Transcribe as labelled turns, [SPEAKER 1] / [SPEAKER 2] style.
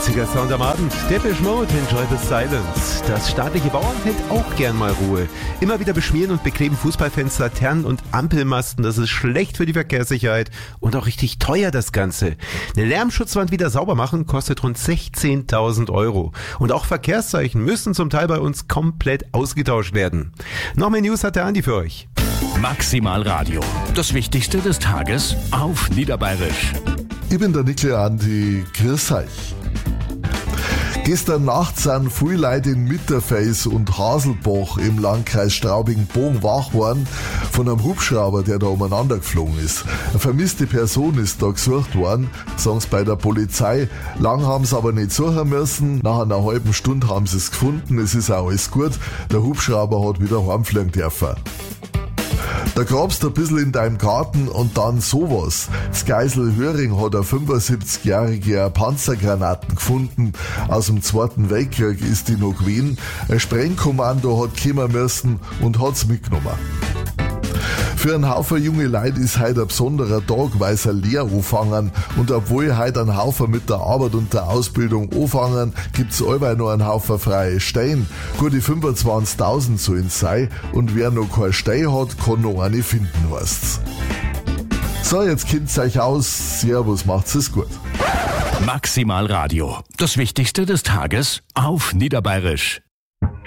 [SPEAKER 1] Einziger Sound am Abend. Depeche Mode, Enjoy the Silence. Das staatliche Bauamt hält auch gern mal Ruhe. Immer wieder beschmieren und bekleben Fußballfans Laternen und Ampelmasten. Das ist schlecht für die Verkehrssicherheit und auch richtig teuer, das Ganze. Eine Lärmschutzwand wieder sauber machen kostet rund 16.000 Euro. Und auch Verkehrszeichen müssen zum Teil bei uns komplett ausgetauscht werden. Noch mehr News hat der Andi für euch.
[SPEAKER 2] Maximal Radio. Das Wichtigste des Tages auf Niederbayerisch.
[SPEAKER 3] Ich bin der Nickel Andi, grüß euch. Gestern Nacht sind viele Leute in Mitterfels und Haselbach im Landkreis Straubing-Bogen wach worden von einem Hubschrauber, der da umeinander geflogen ist. Eine vermisste Person ist da gesucht worden, sagen sie bei der Polizei. Lang haben sie aber nicht suchen müssen. Nach einer halben Stunde haben sie es gefunden. Es ist auch alles gut. Der Hubschrauber hat wieder heimfliegen dürfen. Da grabst du ein bisschen in deinem Garten und dann sowas. Das Geisel Höring hat eine 75-jährige Panzergranaten gefunden. Aus dem Zweiten Weltkrieg ist die noch gewesen. Ein Sprengkommando hat kommen müssen und hat's mitgenommen. Für einen Haufen junge Leute ist heute ein besonderer Tag, weil sie Lehre anfangen. Und obwohl heute ein Haufen mit der Arbeit und der Ausbildung anfangen, gibt's allweil noch einen Haufen freie Stellen. Gute 25.000 sollen es sein. Und wer noch keine Stelle hat, kann noch eine finden, heißt's. So, jetzt kennt's euch aus. Servus, macht's es gut.
[SPEAKER 2] Maximal Radio. Das Wichtigste des Tages auf Niederbayerisch.